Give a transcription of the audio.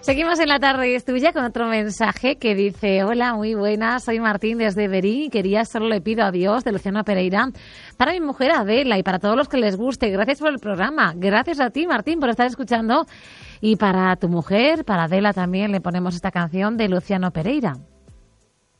Seguimos en La Tarde es Tuya con otro mensaje que dice: hola, muy buenas, soy Martín desde Berín y quería solo le pido a Dios, de Luciano Pereira, para mi mujer Adela y para todos los que les guste. Gracias por el programa. Gracias a ti, Martín, por estar escuchando. Y para tu mujer, para Adela también, le ponemos esta canción de Luciano Pereira.